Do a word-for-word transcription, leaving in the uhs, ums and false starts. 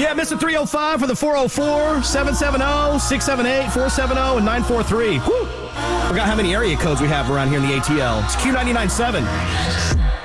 Yeah, Mister three oh five for the four oh four, seven seven zero, six seven eight, four seven zero, and nine four three. Whew. Forgot how many area codes we have around here in the A T L. It's Q ninety-nine point seven.